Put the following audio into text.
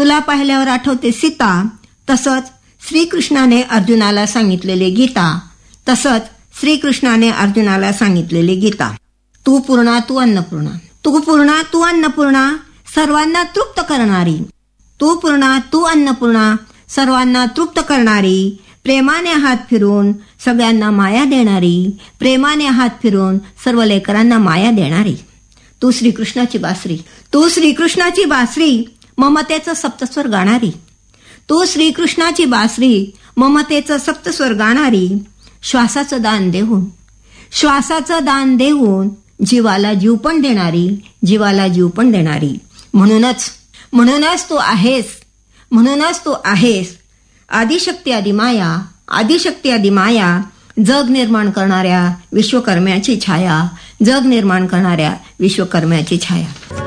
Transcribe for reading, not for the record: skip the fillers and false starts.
तुला पाहिल्यावर आठवते सीता, तसंच श्रीकृष्णाने अर्जुनाला सांगितलेले गीता, तसंच श्रीकृष्णाने अर्जुनाला सांगितलेले गीता. तू पूर्णा तू अन्नपूर्णा, तू पूर्णा तू अन्नपूर्णा, सर्वांना तृप्त करणारी. तू पूर्णा तू अन्नपूर्णा, सर्वांना तृप्त करणारी. प्रेमाने हात फिरून सगळ्यांना माया देणारी. प्रेमाने हात फिरून सर्व लेकरांना माया देणारी. तू श्रीकृष्णाची बासरी, तू श्रीकृष्णाची बासरी, ममतेचं सप्तस्वर गाणारी. तू श्रीकृष्णाची बासरी, ममतेचं सप्तस्वर गाणारी. श्वासाचं दान देऊन, श्वासाचं दान देऊन जीवाला जीव पण देणारी, जीवाला जीव पण देणारी. म्हणूनच तू आहेस, म्हणूनच तू आहेस आदिशक्ती आदिमाया, आदिशक्ती आदिमाया. जग निर्माण करणाऱ्या विश्वकर्म्याची छाया, जग निर्माण करणाऱ्या विश्वकर्म्याची छाया.